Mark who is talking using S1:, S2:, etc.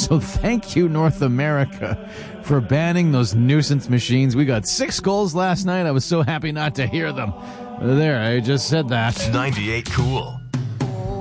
S1: So thank you, North America, for banning those nuisance machines. We got 6 goals last night. I was so happy not to hear them. There, I just said that.
S2: 98 Cool.